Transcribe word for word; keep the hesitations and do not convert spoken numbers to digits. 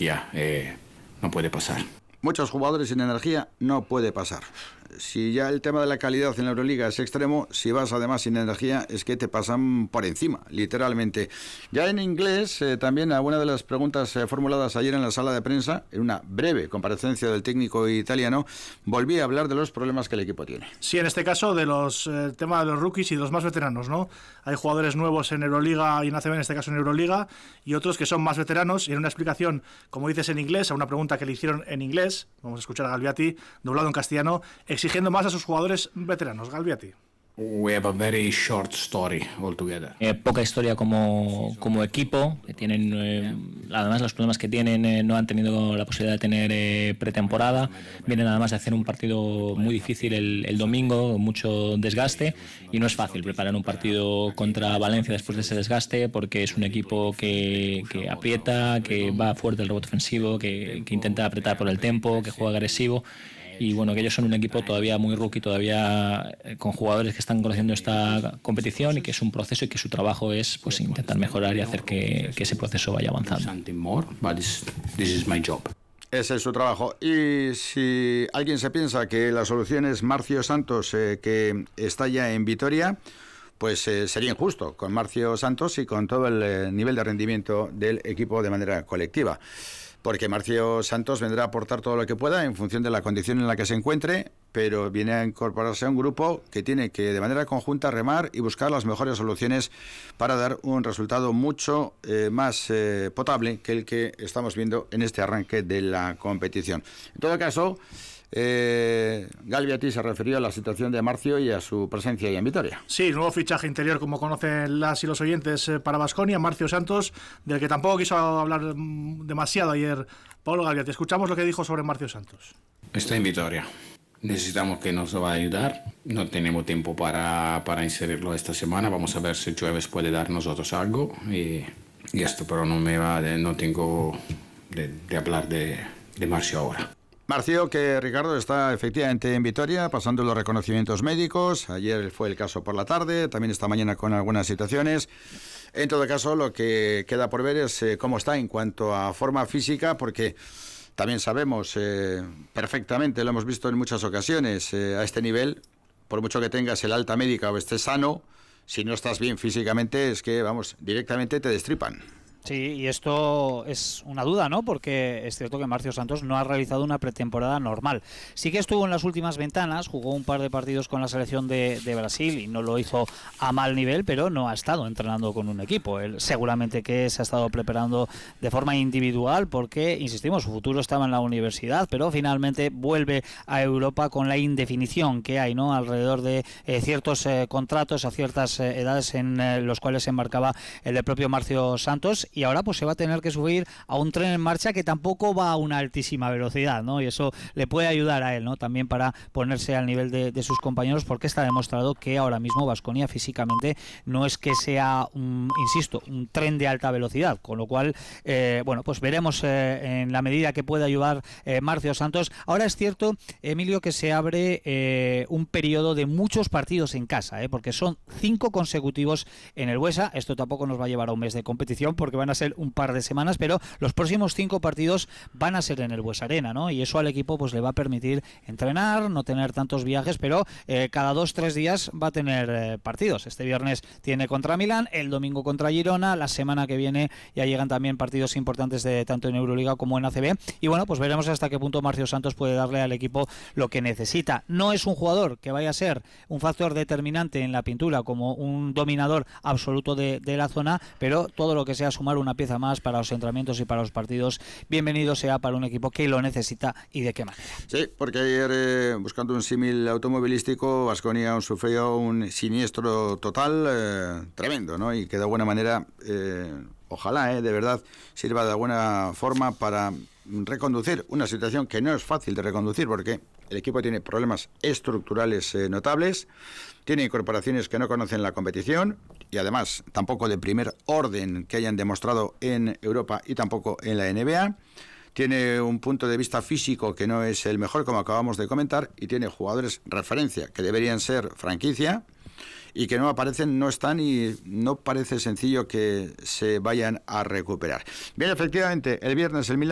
energía, eh, no puede pasar. Muchos jugadores sin energía no puede pasar. Si ya el tema de la calidad en la Euroliga es extremo, si vas además sin energía es que te pasan por encima, literalmente. Ya en inglés, eh, también alguna de las preguntas eh, formuladas ayer en la sala de prensa, en una breve comparecencia del técnico italiano, volví a hablar de los problemas que el equipo tiene. Sí, en este caso de los eh, tema de los rookies y de los más veteranos, ¿no? Hay jugadores nuevos en Euroliga y en A C B, en este caso en Euroliga, y otros que son más veteranos, y en una explicación, como dices en inglés, a una pregunta que le hicieron en inglés, vamos a escuchar a Galbiati, doblado en castellano, exigiendo más a sus jugadores veteranos. Galbiati. We have a very short story altogether. Eh, poca historia como, como equipo, que tienen, eh, además los problemas que tienen, eh, no han tenido la posibilidad de tener eh, pretemporada, vienen además de hacer un partido muy difícil el, el domingo, mucho desgaste, y no es fácil preparar un partido contra Valencia después de ese desgaste, porque es un equipo que, que aprieta, que va fuerte el rebote ofensivo, que, que intenta apretar por el tempo, que juega agresivo. Y bueno, que ellos son un equipo todavía muy rookie, todavía eh, con jugadores que están conociendo esta competición, y que es un proceso y que su trabajo es pues intentar mejorar y hacer que, que ese proceso vaya avanzando. Ese es su trabajo. Y si alguien se piensa que la solución es Marcio Santos, eh, que está ya en Vitoria, pues eh, sería injusto con Marcio Santos y con todo el eh, nivel de rendimiento del equipo de manera colectiva. Porque Marcio Santos vendrá a aportar todo lo que pueda en función de la condición en la que se encuentre, pero viene a incorporarse a un grupo que tiene que de manera conjunta remar y buscar las mejores soluciones para dar un resultado mucho eh, más eh, potable que el que estamos viendo en este arranque de la competición. En todo caso, Eh, Galbiati se refirió a la situación de Marcio y a su presencia ahí en Vitoria. Sí, nuevo fichaje interior, como conocen las y los oyentes, eh, para Baskonia, Marcio Santos, del que tampoco quiso hablar mm, demasiado ayer Paulo Galbiati. Escuchamos lo que dijo sobre Marcio Santos. Está en Vitoria. Necesitamos que nos va a ayudar. No tenemos tiempo para, para inserirlo esta semana. Vamos a ver si Jueves puede dar nosotros algo. Y, y esto, pero no me va de, no tengo de, de hablar de, de Marcio ahora. Marcio, que Ricardo está efectivamente en Vitoria pasando los reconocimientos médicos. Ayer fue el caso por la tarde, también esta mañana con algunas situaciones. En todo caso, lo que queda por ver es eh, cómo está en cuanto a forma física, porque también sabemos eh, perfectamente, lo hemos visto en muchas ocasiones, eh, a este nivel, por mucho que tengas el alta médica o estés sano, si no estás bien físicamente es que, vamos, directamente te destripan. Sí, y esto es una duda, ¿no? Porque es cierto que Marcio Santos no ha realizado una pretemporada normal. Sí que estuvo en las últimas ventanas, jugó un par de partidos con la selección de, de Brasil y no lo hizo a mal nivel, pero no ha estado entrenando con un equipo. Él seguramente que se ha estado preparando de forma individual porque, insistimos, su futuro estaba en la universidad, pero finalmente vuelve a Europa con la indefinición que hay, ¿no? Alrededor de eh, ciertos eh, contratos a ciertas eh, edades en eh, los cuales se embarcaba el del propio Marcio Santos. Y ahora pues se va a tener que subir a un tren en marcha que tampoco va a una altísima velocidad, ¿no? Y eso le puede ayudar a él, ¿no? También para ponerse al nivel de, de sus compañeros, porque está demostrado que ahora mismo Baskonia físicamente no es que sea, un, insisto, un tren de alta velocidad, con lo cual, eh, bueno, pues veremos eh, en la medida que pueda ayudar eh, Marcio Santos. Ahora es cierto, Emilio, que se abre eh, un periodo de muchos partidos en casa, ¿eh? Porque son cinco consecutivos en el Buesa. Esto tampoco nos va a llevar a un mes de competición, porque van a ser un par de semanas, pero los próximos cinco partidos van a ser en el Buesa Arena, ¿no? Y eso al equipo pues le va a permitir entrenar, no tener tantos viajes, pero eh, cada dos, tres días va a tener eh, partidos. Este viernes tiene contra Milán, el domingo contra Girona, la semana que viene ya llegan también partidos importantes de tanto en Euroliga como en A C B, y bueno, pues veremos hasta qué punto Marcio Santos puede darle al equipo lo que necesita. No es un jugador que vaya a ser un factor determinante en la pintura como un dominador absoluto de, de la zona, pero todo lo que sea sumar una pieza más para los entrenamientos y para los partidos, bienvenido sea para un equipo que lo necesita, y de qué manera. Sí, porque ayer, eh, buscando un símil automovilístico, Baskonia sufrió un siniestro total eh, tremendo, ¿no? Y que de alguna manera, eh, ojalá, eh, de verdad, sirva de alguna forma para reconducir una situación que no es fácil de reconducir, porque el equipo tiene problemas estructurales eh, notables, tiene incorporaciones que no conocen la competición y además tampoco de primer orden que hayan demostrado en Europa y tampoco en la N B A. Tiene un punto de vista físico que no es el mejor, como acabamos de comentar, y tiene jugadores referencia que deberían ser franquicia y que no aparecen, no están, y no parece sencillo que se vayan a recuperar. Bien, efectivamente, el viernes el Milan